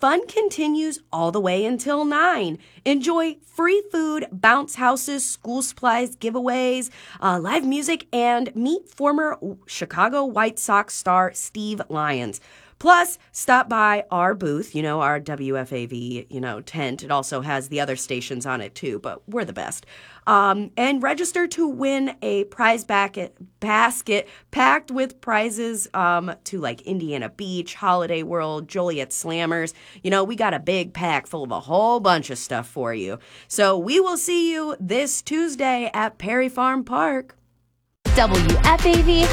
fun continues all the way until 9. Enjoy free food, bounce houses, school supplies, giveaways, live music, and meet former Chicago White Sox star Steve Lyons. Plus, stop by our booth, our WFAV, tent. It also has the other stations on it, too, but we're the best. And register to win a prize basket packed with prizes to, like, Indiana Beach, Holiday World, Joliet Slammers. We got a big pack full of a whole bunch of stuff for you. So we will see you this Tuesday at Perry Farm Park. WFAV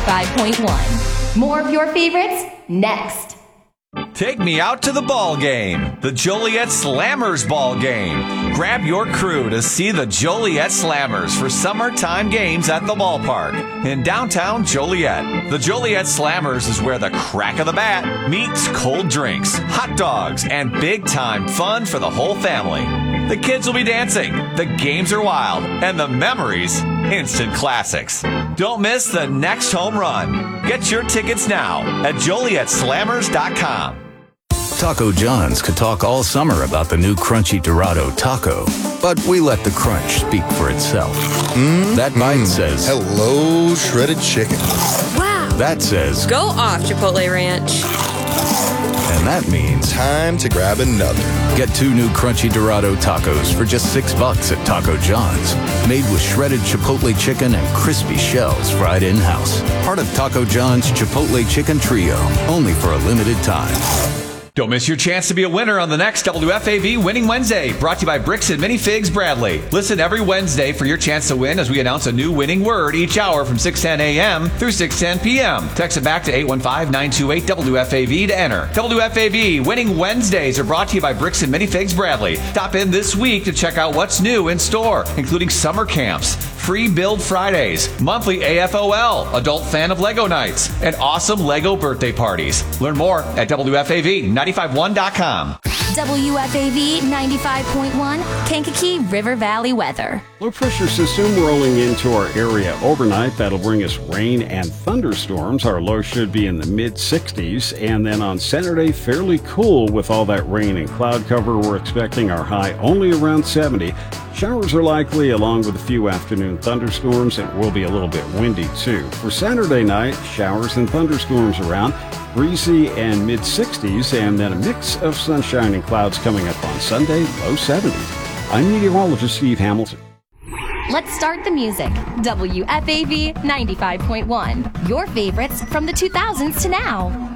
95.1. More of your favorites next. Take me out to the ball game, the Joliet Slammers ball game. Grab your crew to see the Joliet Slammers for summertime games at the ballpark in downtown Joliet. The Joliet Slammers is where the crack of the bat meets cold drinks, hot dogs, and big-time fun for the whole family. The kids will be dancing, the games are wild, and the memories, instant classics. Don't miss the next home run. Get your tickets now at JolietSlammers.com. Taco John's could talk all summer about the new Crunchy Dorado taco, but we let the crunch speak for itself. That bite says, hello, shredded chicken. Wow. That says, go off, Chipotle Ranch. And that means time to grab another. Get 2 new Crunchy Dorado tacos for just $6 at Taco John's. Made with shredded Chipotle chicken and crispy shells fried in-house. Part of Taco John's Chipotle Chicken Trio. Only for a limited time. Don't miss your chance to be a winner on the next WFAV Winning Wednesday, brought to you by Bricks and Minifigs Bradley. Listen every Wednesday for your chance to win as we announce a new winning word each hour from 6:10 a.m. through 6:10 p.m. Text it back to 815-928-WFAV to enter. WFAV Winning Wednesdays are brought to you by Bricks and Minifigs Bradley. Stop in this week to check out what's new in store, including summer camps, free build Fridays, monthly AFOL, adult fan of Lego nights, and awesome Lego birthday parties. Learn more at WFAV951.com. WFAV 95.1, Kankakee River Valley weather. Low pressure system rolling into our area overnight. That'll bring us rain and thunderstorms. Our low should be in the mid-60s. And then on Saturday, fairly cool with all that rain and cloud cover. We're expecting our high only around 70. Showers are likely along with a few afternoon thunderstorms. It will be a little bit windy too. For Saturday night, showers and thunderstorms around. Breezy and mid-60s, and then a mix of sunshine and clouds coming up on Sunday, low 70s. I'm meteorologist Steve Hamilton. Let's start the music. WFAV 95.1. Your favorites from the 2000s to now.